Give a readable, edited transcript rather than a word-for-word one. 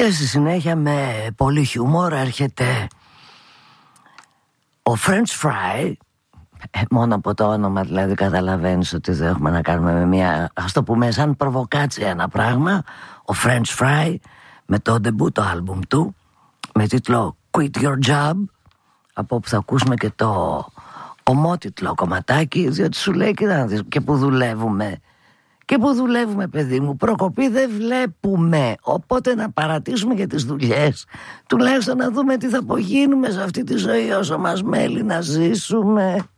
Και στη συνέχεια με πολύ χιούμορ έρχεται ο French Fry. Μόνο από το όνομα δηλαδή καταλαβαίνεις ότι δεν έχουμε να κάνουμε με μια, ας το πούμε σαν προβοκάτσια ένα πράγμα. Ο French Fry με το debut το άλμπουμ του με τίτλο Quit Your Job, από όπου θα ακούσουμε και το ομότιτλο κομματάκι, διότι σου λέει και που δουλεύουμε. Και που δουλεύουμε, παιδί μου, προκοπή δεν βλέπουμε. Οπότε να παρατήσουμε και τις δουλειές. Τουλάχιστον να δούμε τι θα απογίνουμε σε αυτή τη ζωή όσο μας μέλει να ζήσουμε.